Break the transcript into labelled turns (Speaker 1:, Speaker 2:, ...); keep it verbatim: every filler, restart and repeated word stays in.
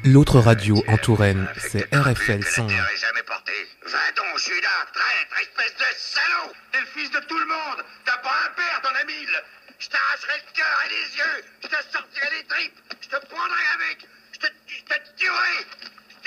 Speaker 1: L'autre radio en Touraine, c'est R F L cent un.
Speaker 2: Jamais porté. Va donc, Judas, traître, espèce de salaud. T'es le fils de tout le monde. T'as pas un père, t'en as mille. Je t'arracherai le cœur et les yeux. Je te